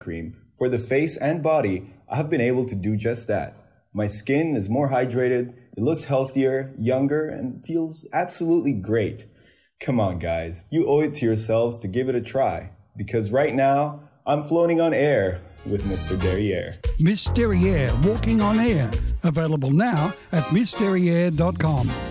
cream. For the face and body, I've been able to do just that. My skin is more hydrated, it looks healthier, younger, and feels absolutely great. Come on, guys, you owe it to yourselves to give it a try. Because right now, I'm floating on air with Mr. Derriere. Miss Derriere, walking on air. Available now at missderriere.com.